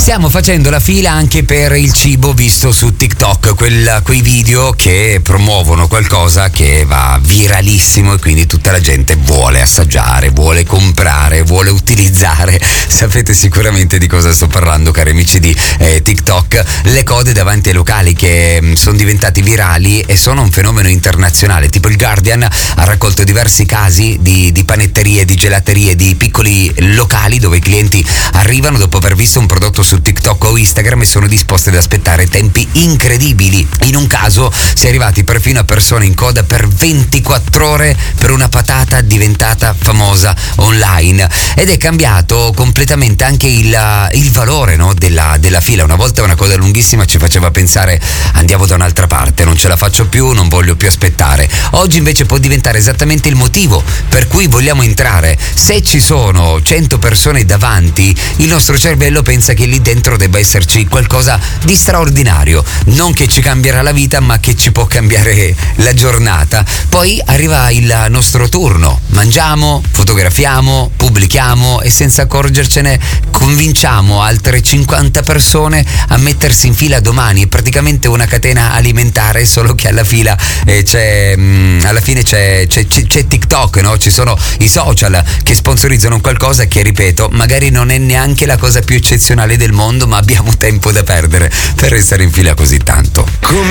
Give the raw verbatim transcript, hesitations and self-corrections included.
Stiamo facendo la fila anche per il cibo visto su TikTok, quel, quei video che promuovono qualcosa che va viralissimo e quindi tutta la gente vuole assaggiare, vuole comprare, vuole utilizzare. Sapete sicuramente di cosa sto parlando, cari amici di eh, TikTok. Le code davanti ai locali che mh, sono diventati virali e sono un fenomeno internazionale. Tipo il Guardian ha raccolto diversi casi di, di panetterie, di gelaterie, di piccoli locali dove i clienti arrivano dopo aver visto un prodotto su TikTok o Instagram e sono disposti ad aspettare tempi incredibili. In un caso si è arrivati perfino a persone in coda per ventiquattro ore per una patata diventata famosa online, ed è cambiato completamente anche il, il valore, no, della, della fila. Una volta una coda lunghissima ci faceva pensare andiamo da un'altra parte, non ce la faccio più, non voglio più aspettare. Oggi invece può diventare esattamente il motivo per cui vogliamo entrare. Se ci sono cento persone davanti, il nostro cervello pensa che lì dentro debba esserci qualcosa di straordinario, non che ci cambierà la vita ma che ci può cambiare la giornata. Poi arriva il nostro turno, mangiamo, fotografiamo, pubblichiamo e senza accorgercene convinciamo altre cinquanta persone a mettersi in fila domani. È praticamente una catena alimentare, solo che alla fila eh, c'è mh, alla fine c'è, c'è, c'è TikTok, no? Ci sono i social che sponsorizzano qualcosa che, ripeto, magari non è neanche la cosa più eccezionale del mondo, ma abbiamo tempo da perdere per restare in fila così tanto. Come